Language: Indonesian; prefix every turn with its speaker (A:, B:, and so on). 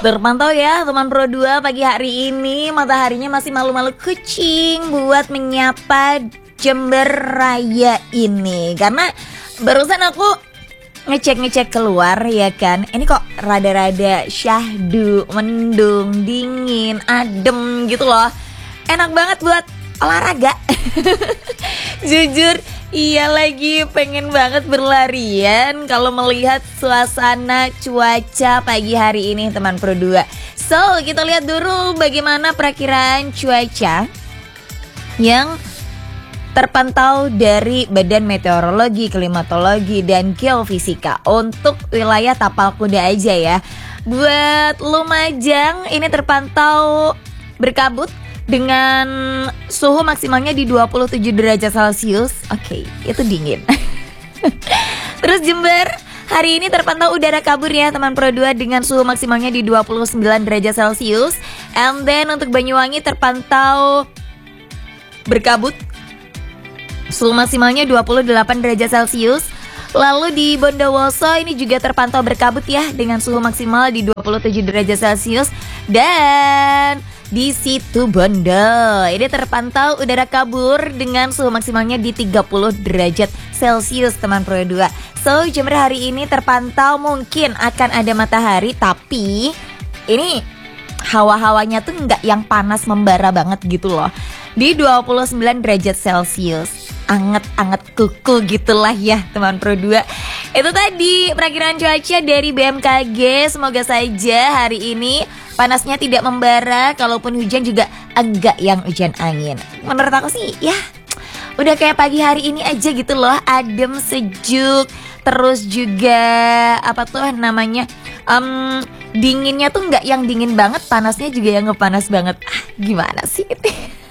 A: Terpantau ya teman Pro 2 pagi hari ini mataharinya masih malu-malu kucing buat menyapa Jember Raya ini. Karena barusan aku ngecek keluar ya kan. Ini kok rada-rada syahdu, mendung, dingin, adem gitu loh. Enak banget buat olahraga. Jujur iya lagi pengen banget berlarian kalau melihat suasana cuaca pagi hari ini teman Pro 2. So kita lihat dulu bagaimana perakiraan cuaca yang terpantau dari Badan Meteorologi, Klimatologi, dan Geofisika untuk wilayah Tapal Kuda aja ya. Buat Lumajang ini terpantau berkabut dengan suhu maksimalnya di 27 derajat Celcius. Oke, itu dingin. Terus Jember hari ini terpantau udara kabur ya teman Pro 2 dengan suhu maksimalnya di 29 derajat Celcius. And then untuk Banyuwangi terpantau berkabut, suhu maksimalnya 28 derajat Celcius. Lalu di Bondowoso ini juga terpantau berkabut ya dengan suhu maksimal di 27 derajat Celcius. Dan di Situ Bondo ini terpantau udara kabur dengan suhu maksimalnya di 30 derajat Celcius teman Pro 2. So Jember hari ini terpantau mungkin akan ada matahari, tapi ini hawa-hawanya tuh nggak yang panas membara banget gitu loh. Di 29 derajat Celcius, anget-anget kuku gitulah ya teman Pro 2. Itu tadi perakiraan cuaca dari BMKG. Semoga saja hari ini panasnya tidak membara, kalaupun hujan juga enggak yang hujan angin. Menurut aku sih ya udah kayak pagi hari ini aja gitu loh, adem, sejuk. Terus juga apa tuh namanya, dinginnya tuh enggak yang dingin banget, panasnya juga yang ngepanas banget. Gimana sih?